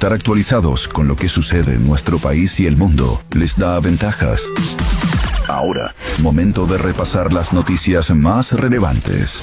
Estar actualizados con lo que sucede en nuestro país y el mundo les da ventajas. Ahora, momento de repasar las noticias más relevantes.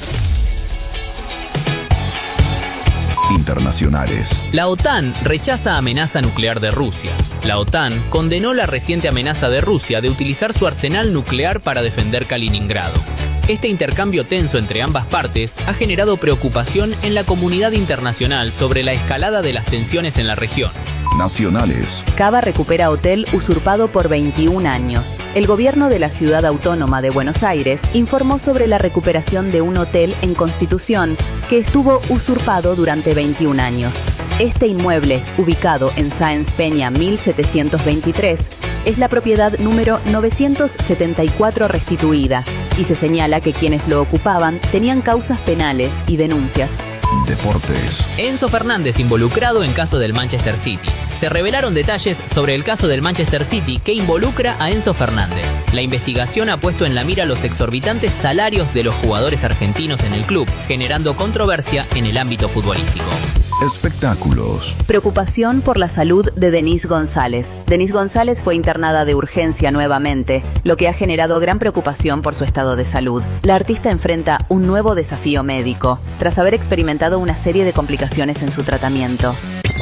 Internacionales. La OTAN rechaza amenaza nuclear de Rusia. La OTAN condenó la reciente amenaza de Rusia de utilizar su arsenal nuclear para defender Kaliningrado. Este intercambio tenso entre ambas partes ha generado preocupación en la comunidad internacional sobre la escalada de las tensiones en la región. Nacionales. Cava recupera hotel usurpado por 21 años. El gobierno de la Ciudad Autónoma de Buenos Aires informó sobre la recuperación de un hotel en Constitución que estuvo usurpado durante 21 años. Este inmueble, ubicado en Sáenz Peña 1723, es la propiedad número 974 restituida y se señala que quienes lo ocupaban tenían causas penales y denuncias. Deportes. Enzo Fernández involucrado en caso del Manchester City. Se revelaron detalles sobre el caso del Manchester City que involucra a Enzo Fernández. La investigación ha puesto en la mira los exorbitantes salarios de los jugadores argentinos en el club, generando controversia en el ámbito futbolístico. Espectáculos. Preocupación por la salud de Denise González. Denise González fue internada de urgencia nuevamente, lo que ha generado gran preocupación por su estado de salud. La artista enfrenta un nuevo desafío médico, tras haber experimentado una serie de complicaciones en su tratamiento.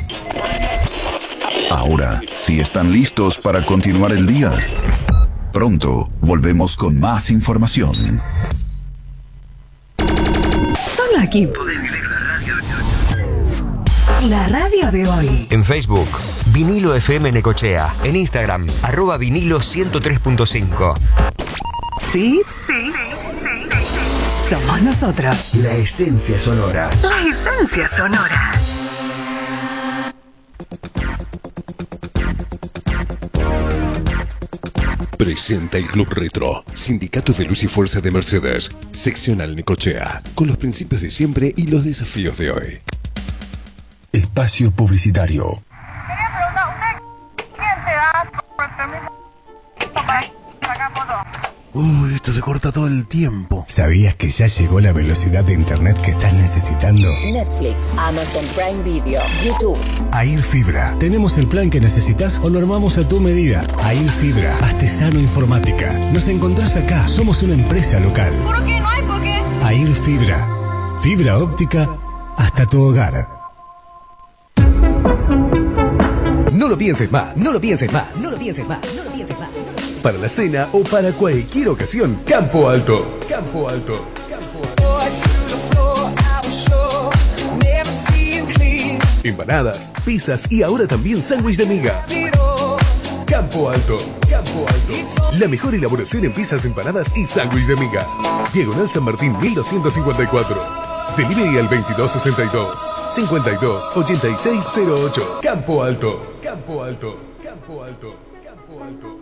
Ahora, si están listos para continuar el día, pronto volvemos con más información. Solo aquí. La radio de hoy. En Facebook, Vinilo FM Necochea. En Instagram, @vinilo 103.5. ¿Sí? Somos nosotros. La esencia sonora. La esencia sonora. Presenta el Club Retro, Sindicato de Luz y Fuerza de Mercedes, seccional Necochea, con los principios de siempre y los desafíos de hoy. Espacio publicitario. Quería preguntar a usted, ¿quién te da por el permiso para sacar fotos? Esto se corta todo el tiempo. ¿Sabías que ya llegó la velocidad de internet que estás necesitando? Netflix, Amazon Prime Video, YouTube. AIR Fibra. Tenemos el plan que necesitas o lo armamos a tu medida. AIR Fibra, Artesano Informática. Nos encontrás acá. Somos una empresa local. ¿Por qué? ¿No hay por qué? AIR Fibra. Fibra óptica hasta tu hogar. No lo pienses más, no lo pienses más, no lo pienses más, no lo pienses más. Para la cena o para cualquier ocasión, Campo Alto. Campo Alto. Campo Alto. Empanadas, pizzas y ahora también sándwich de miga. Campo Alto. Campo Alto. La mejor elaboración en pizzas, empanadas y sándwich de miga. Diagonal San Martín 1254. Delivery al 2262 52 8608. Campo Alto. Campo Alto. Campo Alto. Campo Alto.